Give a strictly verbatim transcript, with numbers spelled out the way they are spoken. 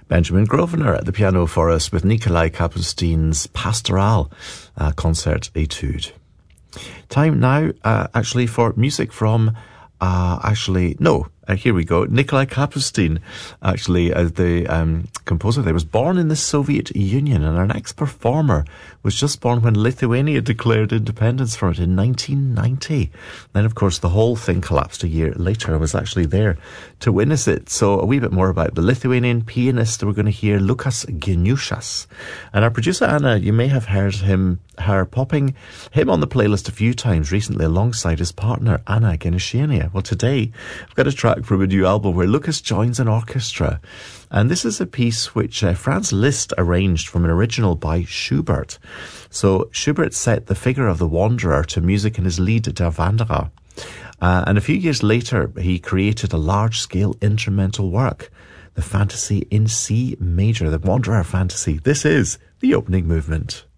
Benjamin Grosvenor at the piano for us with Nikolai Kapustein's Pastoral uh, Concert Etude. Time now, uh, actually, for music from, uh, actually, no, uh, here we go. Nikolai Kapustein, actually, as the um, composer there, was born in the Soviet Union, and our next performer was just born when Lithuania declared independence from it in nineteen ninety. Then, of course, the whole thing collapsed a year later. I was actually there to witness it. So a wee bit more about the Lithuanian pianist we're going to hear, Lukas Geniušas. And our producer, Anna, you may have heard him, her popping him on the playlist a few times recently alongside his partner, Anna Genishenia. Well, today, I've got a track from a new album where Lukas joins an orchestra. And this is a piece which uh, Franz Liszt arranged from an original by Schubert. So Schubert set the figure of the wanderer to music in his Lied der Wanderer. Uh, and a few years later, he created a large-scale instrumental work, the Fantasy in C Major, the Wanderer Fantasy. This is the opening movement.